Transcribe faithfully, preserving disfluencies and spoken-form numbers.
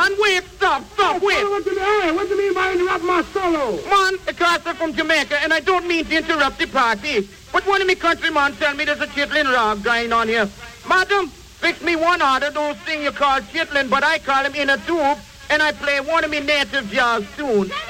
Man, wait, stop, stop, wait. What do you mean, hey, what do you mean by interrupt my solo? Man, because I'm from Jamaica, and I don't mean to interrupt the party. But one of my countrymen tell me there's a chitlin rock going on here. Madam, fix me one order, those thing you call chitlin, but I call him in a tube, and I play one of my native jazz tunes.